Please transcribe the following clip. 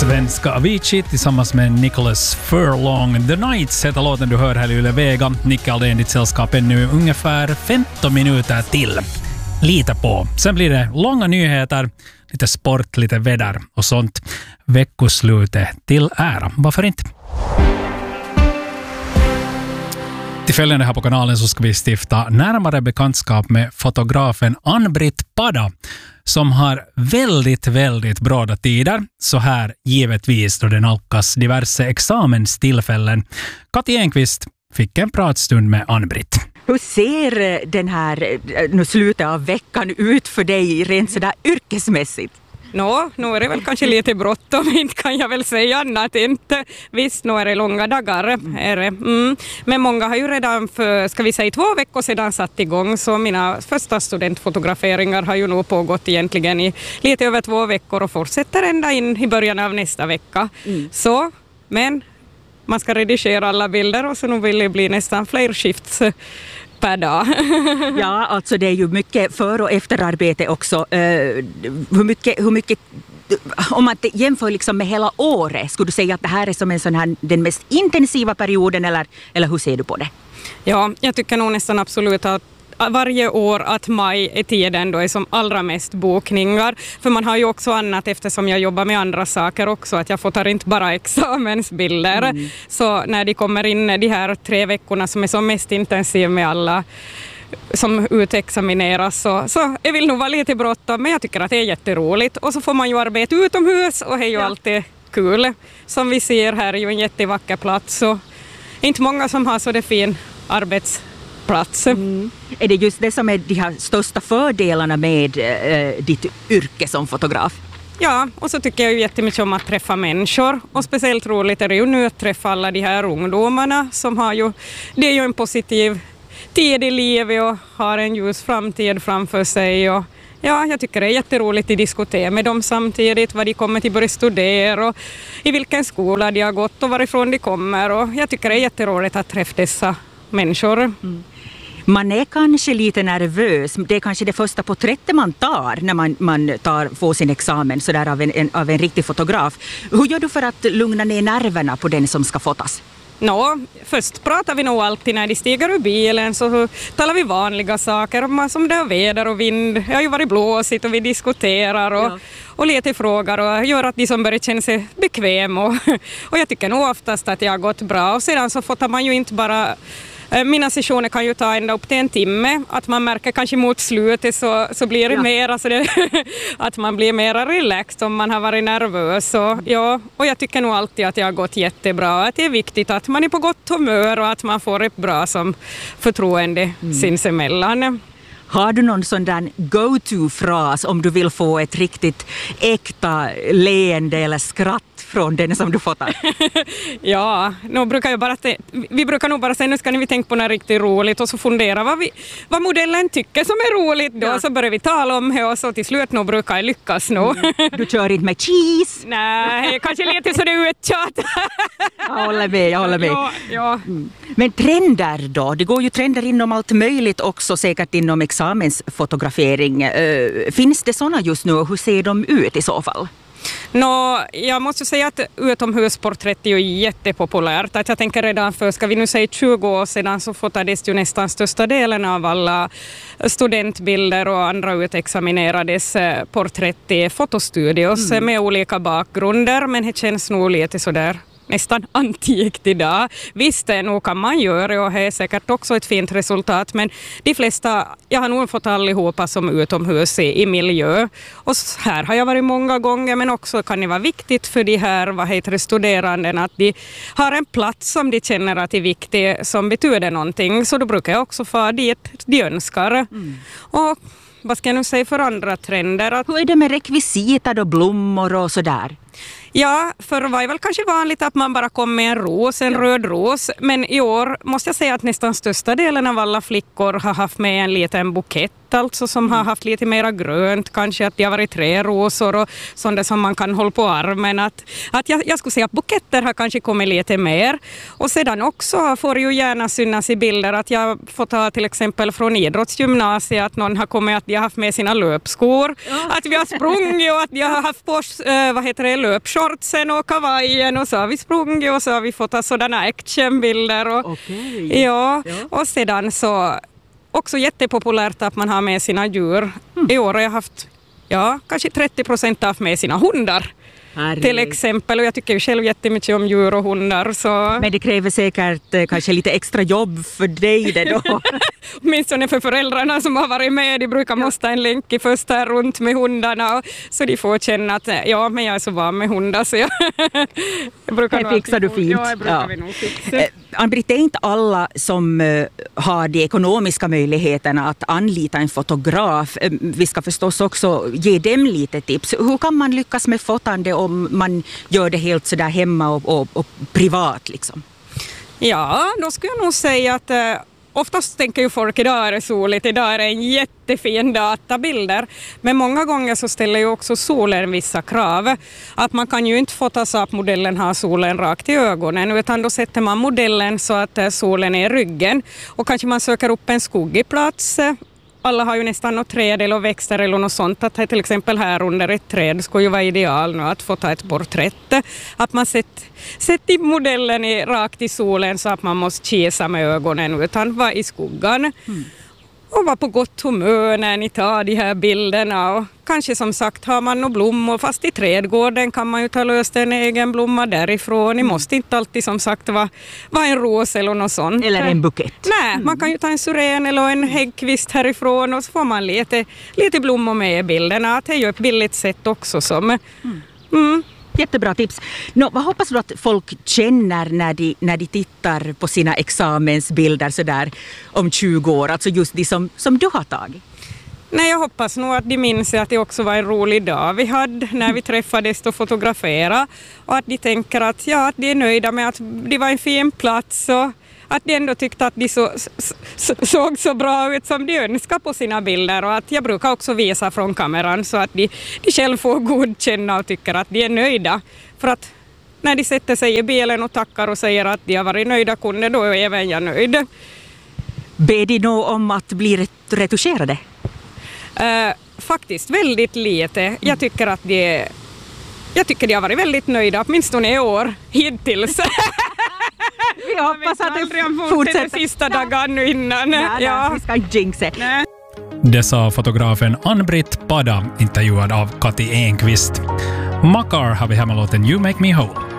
Svenska Avicii tillsammans med Nicholas Furlong. The Nights heter låten du hör här i Yle Vega. Nicke Aldén, ditt sällskap ännu ungefär 15 minuter till. Lita på. Sen blir det långa nyheter, lite sport, lite väder och sånt. Veckoslutet till ära. Varför inte? Till följande här på kanalen så ska vi stifta närmare bekantskap med fotografen Ann-Britt Pada som har väldigt bra tider, så här givetvis då det nalkas diverse examenstillfällen. Kati Enqvist fick en pratstund med Ann-Britt. Hur ser den här nu slutet av veckan ut för dig rent sådär yrkesmässigt? Nu är det väl kanske lite bråttom, inte kan jag väl säga annat inte. Visst, nu är det långa dagar. Är det. Men många har ju redan för, ska vi säga 2 veckor sedan satt igång, så mina första studentfotograferingar har ju nog pågått egentligen i lite över 2 veckor och fortsätter ända in i början av nästa vecka. Så, men man ska redigera alla bilder och så nu vill det bli nästan fler shifts per dag. Ja, alltså det är ju mycket för- och efterarbete också. Hur mycket, om man jämför liksom med hela året, skulle du säga att det här är som en sån här, den mest intensiva perioden eller hur ser du på det? Ja, jag tycker nog nästan absolut att varje år att maj är tiden då är som allra mest bokningar. För man har ju också annat, eftersom jag jobbar med andra saker också, att jag fotar inte bara examensbilder. Så när de kommer in de här 3 veckorna som är som mest intensiv med alla som utexamineras så jag vill nog vara lite bråttom, men jag tycker att det är jätteroligt. Och så får man ju arbeta utomhus och det är ju alltid kul. Som vi ser här är ju en jättevacker plats och inte många som har så det fin arbetsplats. Är det just det som är de här största fördelarna med ditt yrke som fotograf? Ja, och så tycker jag ju jättemycket om att träffa människor. Och speciellt roligt är det ju nu att träffa alla de här ungdomarna som har ju, det är ju en positiv tid i livet och har en ljus framtid framför sig. Och ja, jag tycker det är jätteroligt att diskutera med dem samtidigt, vad de kommer till börja studera och i vilken skola de har gått och varifrån de kommer. Och jag tycker det är jätteroligt att träffa dessa människor. Man är kanske lite nervös. Det är kanske det första porträttet man tar när man får sin examen så där av en riktig fotograf. Hur gör du för att lugna ner nerverna på den som ska fotas? Först pratar vi nog alltid när de stiger ur bilen, så talar vi vanliga saker som det är väder och vind. Jag har ju varit blåsigt och vi diskuterar och lite frågor och gör att de som börjar känna sig bekväm och jag tycker nog oftast att det har gått bra. Och sedan så fotar man ju inte bara. Mina sessioner kan ju ta ända upp till 1 timme. Att man märker kanske mot slutet så blir det mer, alltså att man blir mer relaxed om man har varit nervös. Och jag tycker nog alltid att det har gått jättebra. Att det är viktigt att man är på gott humör och att man får ett bra som förtroende sinsemellan. Har du någon sån där go-to-fras om du vill få ett riktigt äkta leende eller skratt från den som du fotar? Ja, vi brukar nog bara säga nu ska ni tänka på något riktigt roligt och så fundera vad modellen tycker som är roligt då, så börjar vi tala om det och så till slut nog brukar jag lyckas nog. Du kör inte med cheese? Nej, kanske lite så det är uttjat. Jag håller med. Ja. Men trender då? Det går ju trender inom allt möjligt också, säkert inom examensfotografering. Finns det sådana just nu och hur ser de ut i så fall? Jag måste säga att utomhusporträtt är ju jättepopulärt. Att jag tänker redan för, ska vi nu säga 20 år sedan så fotades ju nästan största delen av alla studentbilder och andra utexaminerades porträtt i fotostudios med olika bakgrunder, men det känns nog lite sådär nästan antikt idag. Visst, nog kan man göra och det är säkert också ett fint resultat, men de flesta, jag har nog fått allihopa som utomhus i miljö. Och här har jag varit många gånger, men också kan det vara viktigt för de här studerande att de har en plats som de känner att är viktig, som betyder någonting. Så då brukar jag också få dit de önskar. Och vad ska jag nu säga för andra trender? Hur är det med rekvisita och blommor och sådär? Ja, förr var det väl kanske vanligt att man bara kom med en röd ros. Men i år måste jag säga att nästan största delen av alla flickor har haft med en liten bukett, alltså som har haft lite mera grönt, kanske att det har varit 3 rosor och sånt som man kan hålla på armen. Att jag skulle säga att buketter har kanske kommit lite mer. Och sedan också får ju gärna synas i bilder att jag får ta till exempel från idrottsgymnasiet att någon har kommit att de har haft med sina löpskor. Ja. Att vi har sprungit och att de har haft på löpshortsen och kavajen och så har vi sprungit och så har vi fått sådana actionbilder. Och, ja, och sedan så också jättepopulärt att man har med sina djur. I år har jag haft kanske 30% av med sina hundar. Till exempel, och jag tycker ju själv jättemycket om djur och hundar. Så. Men det kräver säkert kanske lite extra jobb för dig det då. Åtminstone för föräldrarna som har varit med, de brukar måste en länk i första runt med hundarna, så de får känna att men jag är så van med hundar så jag brukar det fixar du fint. Ja, jag brukar vi nog fixa. Ann-Britt, det är inte alla som har de ekonomiska möjligheterna att anlita en fotograf. Vi ska förstås också ge dem lite tips. Hur kan man lyckas med fotande om man gör det helt sådär hemma och privat liksom? Ja, då skulle jag nog säga att oftast tänker ju folk idag är det soligt, idag är det en jättefin databilder. Men många gånger så ställer ju också solen vissa krav. Att man kan ju inte fota så att modellen har solen rakt i ögonen, utan då sätter man modellen så att solen är i ryggen. Och kanske man söker upp en skuggig plats. Alla har ju nästan något träd eller växter eller något sånt. Att till exempel här under ett träd skulle ju vara ideal nu att få ta ett porträtt. Att man sätter modellen rakt i solen så att man måste kisa med ögonen utan vara i skuggan. Och vara på gott humör när ni tar de här bilderna. Och kanske som sagt har man några blommor, fast i trädgården kan man ju ta löst en egen blomma därifrån. Ni måste inte alltid som sagt vara en ros eller något sånt. Eller en bukett. Nej, man kan ju ta en syren eller en häggkvist härifrån och så får man lite blommor med i bilderna. Det är ju ett billigt sätt också som... Jättebra tips. Vad hoppas du att folk känner när de tittar på sina examensbilder så där om 20 år? Alltså just de som du har tagit. Nej, jag hoppas nog att de minns att det också var en rolig dag vi hade när vi träffades och fotograferade. Och att de tänker att de är nöjda med att det var en fin plats och att de ändå tyckte att de såg så bra ut som de önskar på sina bilder. Och att jag brukar också visa från kameran så att de själv får godkänna och tycker att de är nöjda. För att när de sätter sig i bilen och tackar och säger att de har varit nöjda kunder, då är även jag nöjd. Ber de nog om att bli retuscherade? Faktiskt väldigt lite. Jag tycker att de har varit väldigt nöjda, åtminstone i år hittills. Vi hoppas att det fortsätter sista dagen nu innan. Vi ska inte jinxa. Det sa fotografen Ann-Britt Pada, intervjuad av Kati Enqvist. Makar har vi här med låten You Make Me Whole.